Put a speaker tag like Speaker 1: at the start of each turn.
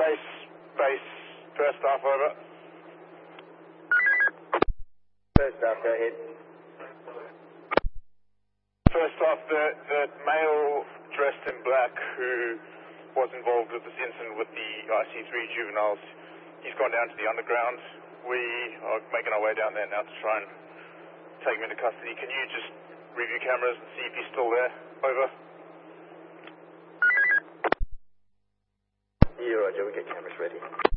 Speaker 1: Base, first off, over.
Speaker 2: First off, go ahead.
Speaker 1: First off, the male dressed in black who was involved with this incident with the IC3 juveniles, he's gone down to the underground. We are making our way down there now to try and take him into custody. Can you just review cameras and see if he's still there? Over.
Speaker 2: Yeah, Roger, we get cameras ready.